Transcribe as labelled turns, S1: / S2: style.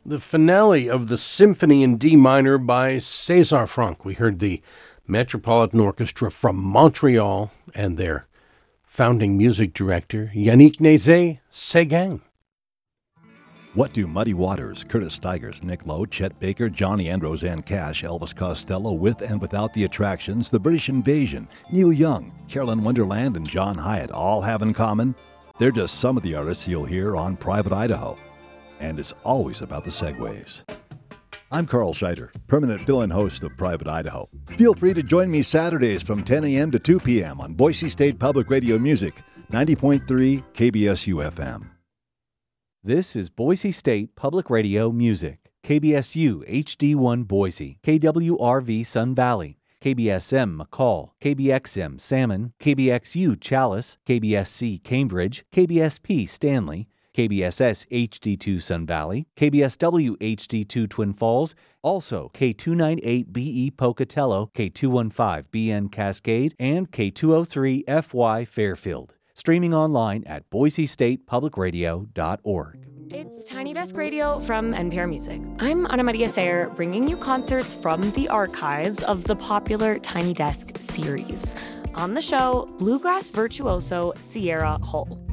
S1: the finale of the Symphony in D minor by César Franck. We heard the Metropolitan Orchestra from Montreal and their founding music director, Yannick Nézet-Séguin.
S2: What do Muddy Waters, Curtis Stigers, Nick Lowe, Chet Baker, Johnny and Roseanne Cash, Elvis Costello, with and without the attractions, the British Invasion, Neil Young, Carolyn Wonderland, and John Hyatt all have in common? They're just some of the artists you'll hear on Private Idaho. And it's always about the segues. I'm Carl Scheider, permanent fill-in host of Private Idaho. Feel free to join me Saturdays from 10 a.m. to 2 p.m. on Boise State Public Radio Music, 90.3 KBSU-FM.
S3: This is Boise State Public Radio Music, KBSU HD1 Boise, KWRV Sun Valley, KBSM McCall, KBXM Salmon, KBXU Chalice, KBSC Cambridge, KBSP Stanley, KBSS HD2 Sun Valley, KBSW HD2 Twin Falls, also K298BE Pocatello, K215BN Cascade, and K203FY Fairfield. Streaming online at boisestatepublicradio.org.
S4: It's Tiny Desk Radio from NPR Music. I'm Ana Maria Sayer, bringing you concerts from the archives of the popular Tiny Desk series. On the show, bluegrass virtuoso Sierra Hull.